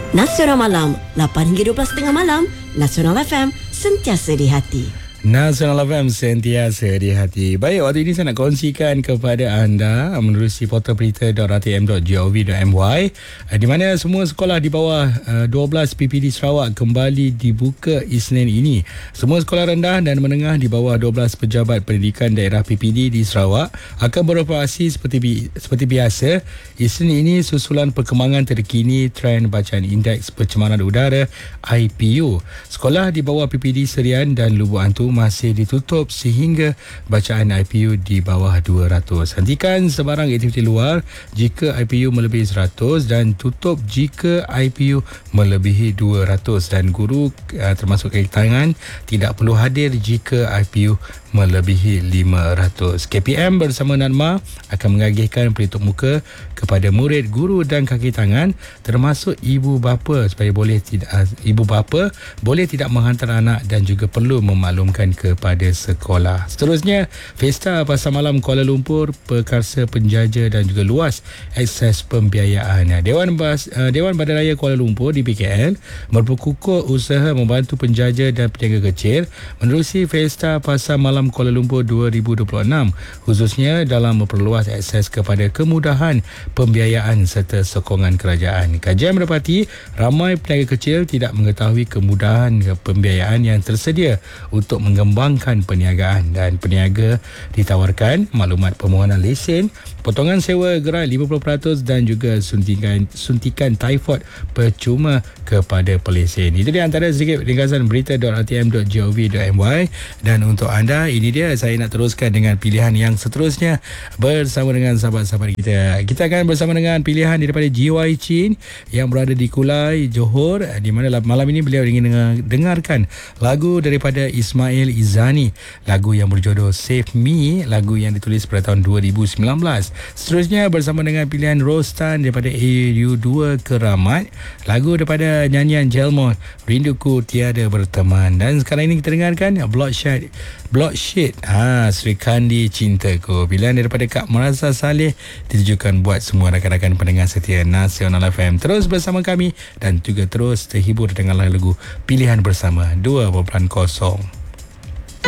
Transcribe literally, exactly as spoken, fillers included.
Nasional Malam, lapan hingga dua belas tiga puluh malam. Nasional F M, sentiasa di hati. Nasional F M, sentiasa di hati. Baik, waktu ini saya nak kongsikan kepada anda menerusi portal berita r t m dot gov dot m y, di mana semua sekolah di bawah dua belas P P D Sarawak kembali dibuka Isnin ini. Semua sekolah rendah dan menengah di bawah dua belas Pejabat Pendidikan Daerah P P D di Sarawak akan beroperasi seperti seperti biasa Isnin ini susulan perkembangan terkini trend bacaan Indeks Pencemaran Udara I P U. Sekolah di bawah P P D Serian dan Lubuk Hantu masih ditutup sehingga bacaan I P U di bawah dua ratus. Hentikan sebarang aktiviti luar jika I P U melebihi seratus dan tutup jika I P U melebihi dua ratus, dan guru uh, termasuk kaki tangan tidak perlu hadir jika I P U melebihi lima ratus. K P M bersama NADMA akan mengagihkan pelitup muka kepada murid, guru dan kaki tangan termasuk ibu bapa supaya boleh tidak ibu bapa boleh tidak menghantar anak dan juga perlu memaklumkan kepada sekolah. Seterusnya, Pesta Pasar Malam Kuala Lumpur, Perkarsa Penjaja dan juga luas akses pembiayaan. Dewan Bas, Dewan Badan Raya Kuala Lumpur di P K L berpekukuh usaha membantu penjaja dan peniaga kecil menerusi Pesta Pasar Malam Kuala Lumpur dua ribu dua puluh enam, khususnya dalam memperluas akses kepada kemudahan pembiayaan serta sokongan kerajaan. Kajian mendapati ramai peniaga kecil tidak mengetahui kemudahan pembiayaan yang tersedia untuk mengembangkan perniagaan, dan peniaga ditawarkan maklumat permohonan lesen, potongan sewa gerai lima puluh peratus dan juga suntikan suntikan typhoid percuma kepada pelesen. Itu dia antara sedikit ringkasan berita r t m dot gov dot m y, dan untuk anda ini dia saya nak teruskan dengan pilihan yang seterusnya bersama dengan sahabat-sahabat kita. Kita akan bersama dengan pilihan daripada G Y Chin yang berada di Kulai, Johor, di mana malam ini beliau ingin dengarkan lagu daripada Ismail Izani, lagu yang berjodoh Save Me, lagu yang ditulis pada tahun dua ribu sembilan belas. Seterusnya bersama dengan pilihan Rostan daripada A U dua Keramat, lagu daripada nyanyian Jelmon, Rinduku Tiada Berteman. Dan sekarang ini kita dengarkan Bloodshed Bloodshed ha, Sri Kandi Cintaku, pilihan daripada Kak Merasa Saleh, ditujukan buat semua rakan-rakan pendengar setia Nasional F M. Terus bersama kami dan juga terus terhibur dengan lagu pilihan bersama dua kosong.